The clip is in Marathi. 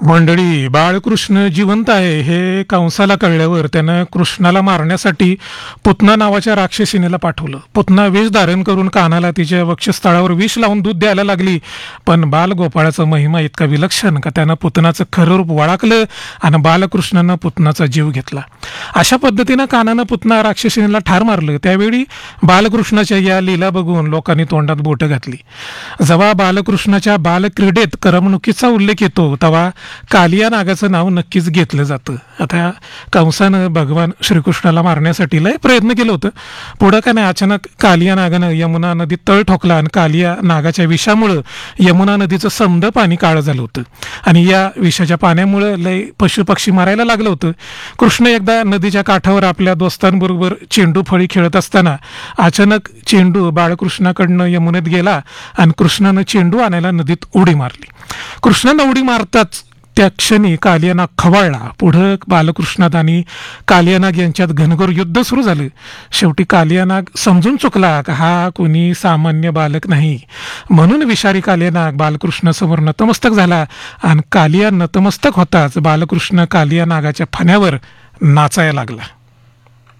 मंडळी, बाळकृष्ण जिवंत आहे हे कंसाला कळल्यावर त्यानं कृष्णाला मारण्यासाठी पुतना नावाच्या राक्षसीनेला पाठवलं. पुतना विष धारण करून कानाला तिच्या वक्षस्थळावर विष लावून दूध द्यायला लागली. पण बालगोपाळाचा महिमा इतका विलक्षण का त्यानं पुतनाचं खरं रूप वळखलं आणि बालकृष्णानं पुतनाचा जीव घेतला. अशा पद्धतीनं कानानं पुतना राक्षसीनेला ठार मारलं. त्यावेळी बालकृष्णाच्या या लीला बघून लोकांनी तोंडात बोटं घातली. जेव्हा बालकृष्णाच्या बालक्रीडेत करमणुकीचा उल्लेख येतो तेव्हा कालिया नागाचं नाव नक्कीच घेतलं जातं. आता कंसानं भगवान श्रीकृष्णाला मारण्यासाठी लय प्रयत्न केलं होतं. पुढं का नाही, अचानक कालिया नागानं यमुना नदीत तळ ठोकला आणि कालिया नागाच्या विषामुळं यमुना नदीचं समद पाणी काळं झालं होतं आणि या विषाच्या पाण्यामुळं लय पशुपक्षी मारायला लागलं होतं. कृष्ण एकदा नदीच्या काठावर आपल्या दोस्तांबरोबर चेंडू फळी खेळत असताना अचानक चेंडू बाळकृष्णाकडनं यमुनेत गेला आणि कृष्णानं चेंडू आणायला नदीत उडी मारली. कृष्णानं उडी मारताच त्या क्षणी कालियानाग खवळला. पुढं बालकृष्णात आणि कालियानाग यांच्यात घनघोर युद्ध सुरू झालं. शेवटी कालियानाग समजून चुकला का हा कोणी सामान्य बालक नाही, म्हणून विषारी कालियानाग बालकृष्णासमोर नतमस्तक झाला आणि कालिया नतमस्तक होताच बालकृष्ण कालिया नागाच्या फण्यावर नाचायला लागला.